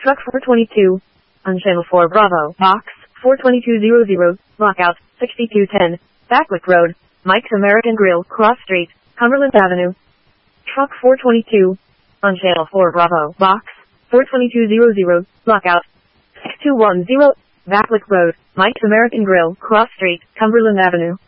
Truck 422. On Channel 4 Bravo. Box 42200. Lockout 6210. Backlick Road. Mike's American Grill. Cross Street. Cumberland Avenue. Truck 422. On Channel 4 Bravo. Box 42200. Lockout 6210. Backlick Road. Mike's American Grill. Cross Street. Cumberland Avenue.